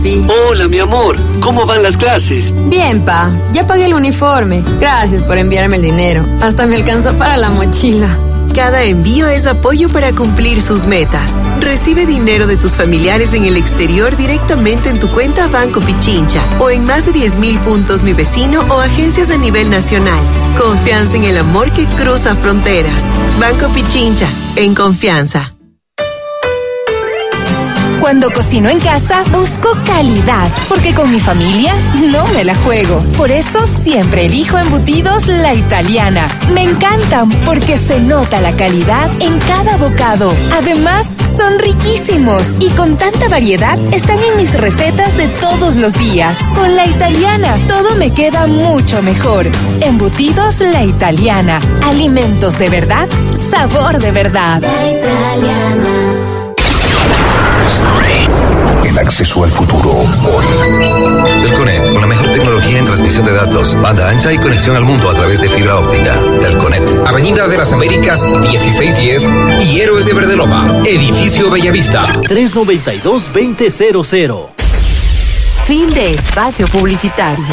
Hola, mi amor. ¿Cómo van las clases? Bien, pa. Ya pagué el uniforme. Gracias por enviarme el dinero. Hasta me alcanzó para la mochila. Cada envío es apoyo para cumplir sus metas. Recibe dinero de tus familiares en el exterior directamente en tu cuenta Banco Pichincha o en más de 10.000 puntos Mi Vecino o agencias a nivel nacional. Confianza en el amor que cruza fronteras. Banco Pichincha, en confianza. Cuando cocino en casa, busco calidad, porque con mi familia no me la juego. Por eso siempre elijo Embutidos La Italiana. Me encantan porque se nota la calidad en cada bocado. Además, son riquísimos y con tanta variedad están en mis recetas de todos los días. Con La Italiana, todo me queda mucho mejor. Embutidos La Italiana. Alimentos de verdad, sabor de verdad. La Italiana. El acceso al futuro hoy. Telconet, con la mejor tecnología en transmisión de datos, banda ancha y conexión al mundo a través de fibra óptica. Telconet. Avenida de las Américas 1610 y Héroes de Verdeloma, Edificio Bellavista. 392-2000. Fin de espacio publicitario.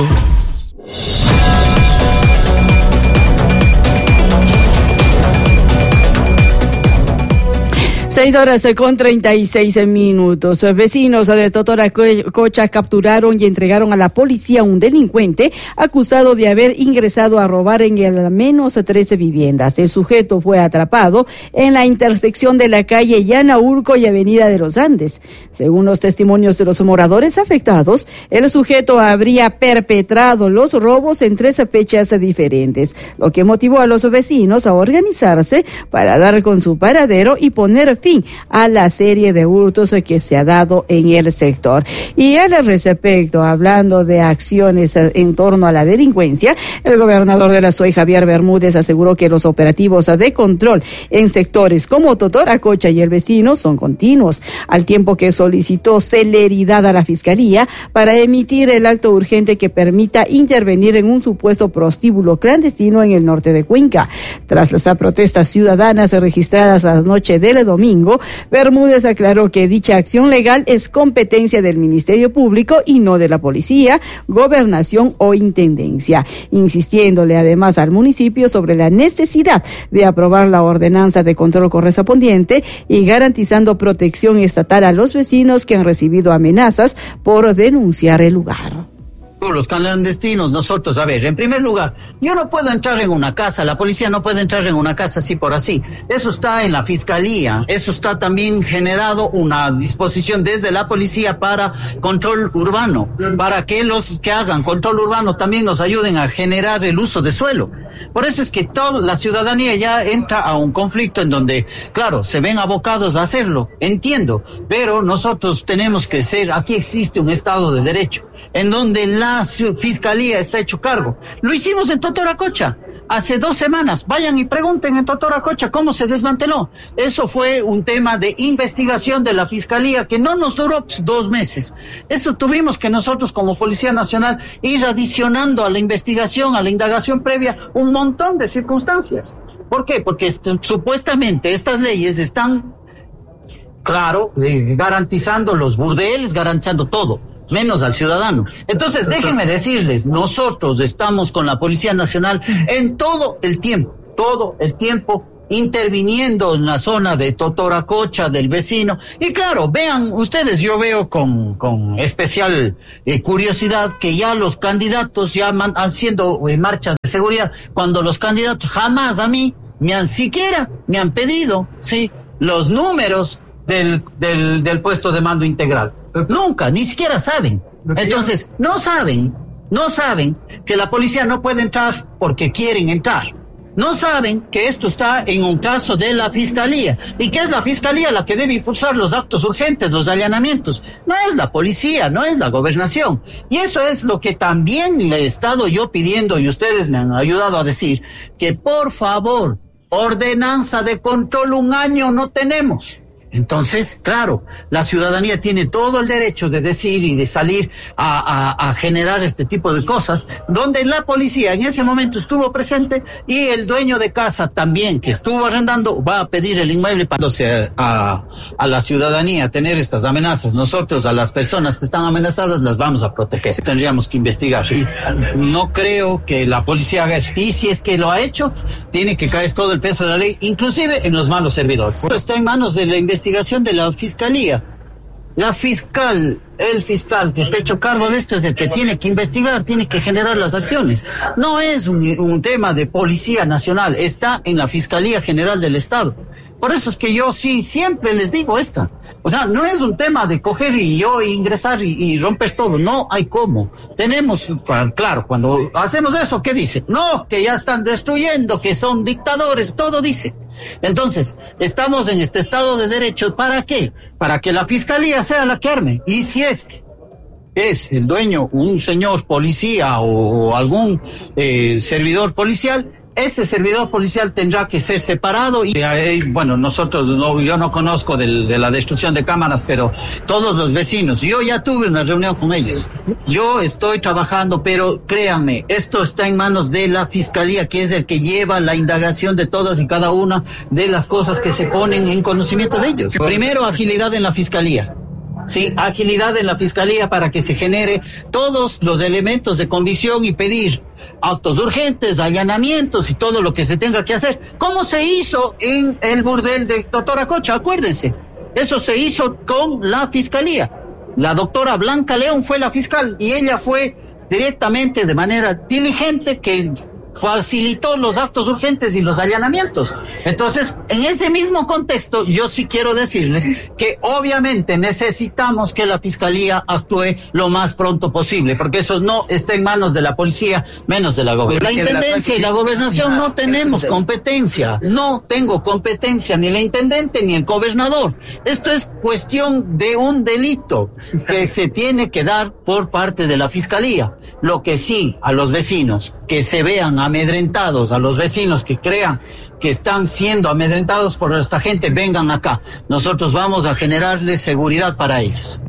6:36. Vecinos de Totoracocha capturaron y entregaron a la policía un delincuente acusado de haber ingresado a robar en al menos 13 viviendas. El sujeto fue atrapado en la intersección de la calle Llana Urco y Avenida de los Andes. Según los testimonios de los moradores afectados, el sujeto habría perpetrado los robos en 13 fechas diferentes, lo que motivó a los vecinos a organizarse para dar con su paradero y poner fin a la serie de hurtos que se ha dado en el sector. Y al respecto, hablando de acciones en torno a la delincuencia, el gobernador de la SUEI, Javier Bermúdez, aseguró que los operativos de control en sectores como Totoracocha y el vecino son continuos, al tiempo que solicitó celeridad a la Fiscalía para emitir el acto urgente que permita intervenir en un supuesto prostíbulo clandestino en el norte de Cuenca. Tras las protestas ciudadanas registradas la noche del domingo, Bermúdez aclaró que dicha acción legal es competencia del Ministerio Público y no de la Policía, Gobernación o Intendencia, insistiéndole además al municipio sobre la necesidad de aprobar la ordenanza de control correspondiente y garantizando protección estatal a los vecinos que han recibido amenazas por denunciar el lugar. Los clandestinos, nosotros, a ver, en primer lugar, yo no puedo entrar en una casa, la policía no puede entrar en una casa así por así. Eso está en la Fiscalía, eso está también generado una disposición desde la policía para control urbano, para que los que hagan control urbano también nos ayuden a generar el uso de suelo. Por eso es que toda la ciudadanía ya entra a un conflicto en donde, claro, se ven abocados a hacerlo, entiendo, pero nosotros tenemos que ser, aquí existe un Estado de Derecho, en donde la Fiscalía está hecho cargo. Lo hicimos en Totoracocha hace 2 semanas. Vayan y pregunten en Totoracocha cómo se desmanteló. Eso fue un tema de investigación de la Fiscalía que no nos duró 2 meses. Eso tuvimos que nosotros como Policía Nacional ir adicionando a la investigación, a la indagación previa, un montón de circunstancias. ¿Por qué? Porque supuestamente estas leyes están, claro, garantizando los burdeles, garantizando todo, menos al ciudadano. Entonces, déjenme decirles, nosotros estamos con la Policía Nacional en todo el tiempo, interviniendo en la zona de Totoracocha, del vecino. Y claro, vean ustedes, yo veo con especial curiosidad que ya los candidatos ya han haciendo marchas de seguridad, cuando los candidatos jamás a mí me han pedido, sí, los números del puesto de mando integral. Nunca, ni siquiera saben. Entonces, no saben que la policía no puede entrar porque quieren entrar. No saben que esto está en un caso de la Fiscalía y que es la Fiscalía la que debe impulsar los actos urgentes, los allanamientos. No es la policía, no es la gobernación. Y eso es lo que también le he estado yo pidiendo y ustedes me han ayudado a decir, que por favor, ordenanza de control 1 año no tenemos. Entonces, claro, la ciudadanía tiene todo el derecho de decir y de salir a generar este tipo de cosas, donde la policía en ese momento estuvo presente y el dueño de casa también, que estuvo arrendando, va a pedir el inmueble para a la ciudadanía tener estas amenazas. Nosotros a las personas que están amenazadas las vamos a proteger. Tendríamos que investigar. ¿Sí? No creo que la policía haga eso. Y si es que lo ha hecho, tiene que caer todo el peso de la ley, inclusive en los malos servidores. Esto está en manos de la investigación de la fiscalía. El fiscal que está hecho cargo de esto es el que tiene que investigar, tiene que generar las acciones. No es un tema de Policía Nacional, está en la Fiscalía General del Estado. Por eso es que yo sí siempre les digo esta. O sea, no es un tema de coger y yo ingresar y romper todo. No hay cómo. Tenemos, claro, cuando hacemos eso, ¿qué dice? No, que ya están destruyendo, que son dictadores, todo dice. Entonces, estamos en este Estado de Derecho, ¿para qué? Para que la Fiscalía sea la que arme. Y si es que es el dueño un señor policía o algún servidor policial, este servidor policial tendrá que ser separado y, bueno, yo no conozco de la destrucción de cámaras, pero todos los vecinos, yo ya tuve una reunión con ellos. Yo estoy trabajando, pero créanme, esto está en manos de la Fiscalía, que es el que lleva la indagación de todas y cada una de las cosas que se ponen en conocimiento de ellos. Primero, agilidad en la Fiscalía. Sí, agilidad en la Fiscalía para que se genere todos los elementos de convicción y pedir actos urgentes, allanamientos y todo lo que se tenga que hacer. ¿Cómo se hizo en el burdel de doctora Cocha? Acuérdense, eso se hizo con la Fiscalía. La doctora Blanca León fue la fiscal y ella fue directamente de manera diligente que facilitó los actos urgentes y los allanamientos. Entonces, en ese mismo contexto, yo sí quiero decirles que obviamente necesitamos que la Fiscalía actúe lo más pronto posible, porque eso no está en manos de la policía, menos de la gobernación. La intendencia y la gobernación no tenemos competencia. No tengo competencia ni la intendente ni el gobernador. Esto es cuestión de un delito que se tiene que dar por parte de la Fiscalía. Lo que sí, a los vecinos que se vean amedrentados, a los vecinos que crean que están siendo amedrentados por esta gente, vengan acá. Nosotros vamos a generarles seguridad para ellos.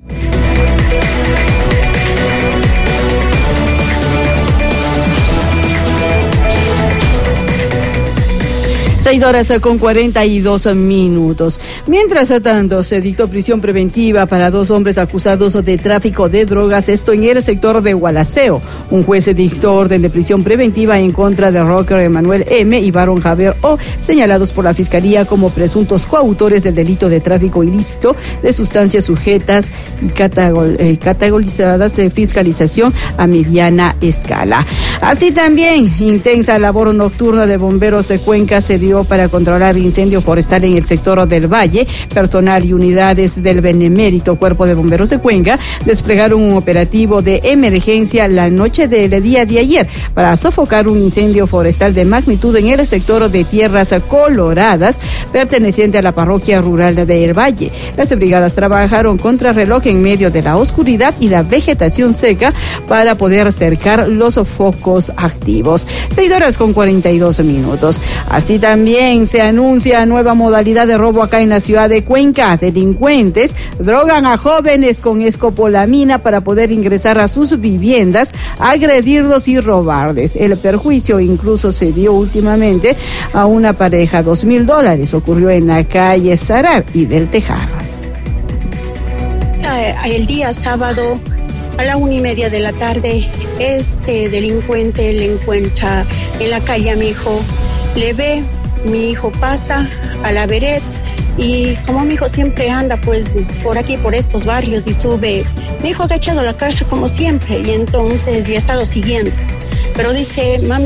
6:42. Mientras tanto, se dictó prisión preventiva para 2 hombres acusados de tráfico de drogas, esto en el sector de Gualaceo. Un juez dictó orden de prisión preventiva en contra de Rocker Emanuel M. y Barón Javier O., señalados por la Fiscalía como presuntos coautores del delito de tráfico ilícito de sustancias sujetas y categorizadas de fiscalización a mediana escala. Así también, intensa labor nocturna de bomberos de Cuenca se dio para controlar incendio forestal en el sector del Valle. Personal y unidades del benemérito Cuerpo de Bomberos de Cuenca desplegaron un operativo de emergencia la noche del día de ayer para sofocar un incendio forestal de magnitud en el sector de Tierras Coloradas perteneciente a la parroquia rural del Valle. Las brigadas trabajaron contrarreloj en medio de la oscuridad y la vegetación seca para poder cercar los focos activos. 6:42. Así también se anuncia nueva modalidad de robo acá en la ciudad de Cuenca. Delincuentes drogan a jóvenes con escopolamina para poder ingresar a sus viviendas, agredirlos y robarles. El perjuicio incluso se dio últimamente a una pareja, $2,000. Ocurrió en la calle Sarar y del Tejar. El día sábado a la 1:30 de la tarde, este delincuente le encuentra en la calle a mi hijo, le ve. Mi hijo pasa a la vereda y como mi hijo siempre anda pues por aquí, por estos barrios y sube, mi hijo agachado a la casa como siempre y entonces le ha estado siguiendo. Pero dice, mami,